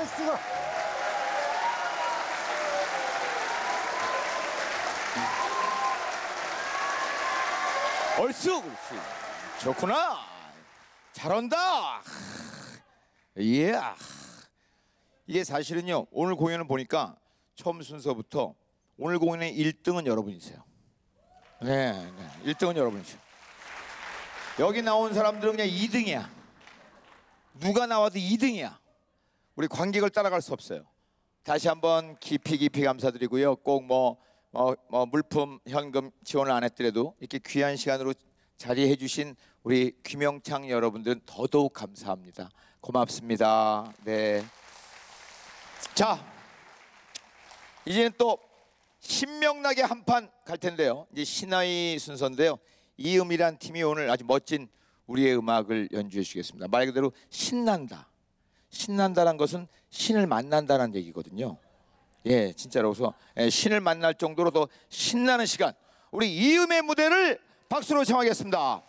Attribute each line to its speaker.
Speaker 1: 베스트가.
Speaker 2: 얼쑤. 그렇지. 좋구나. 잘한다. 예. 이게 사실은요, 오늘 공연을 보니까 처음 순서부터 오늘 공연의 1등은 여러분이세요. 네, 1등은 여러분이세요. 여기 나온 사람들은 그냥 2등이야. 누가 나와도 2등이야. 우리 관객을 따라갈 수 없어요. 다시 한번 깊이 감사드리고요. 꼭 물품, 현금 지원을 안 했더라도 이렇게 귀한 시간으로 자리해 주신 우리 귀명창 여러분들은 더더욱 감사합니다. 고맙습니다. 네. 자, 이제는 또 신명나게 한판 갈 텐데요. 이제 신하의 순서인데요. 이음이란 팀이 오늘 아주 멋진 우리의 음악을 연주해 주시겠습니다. 말 그대로 신난다. 신난다는 것은 신을 만난다는 얘기거든요. 예, 진짜로. 그래서 신을 만날 정도로 더 신나는 시간, 우리 이음의 무대를 박수로 청하겠습니다.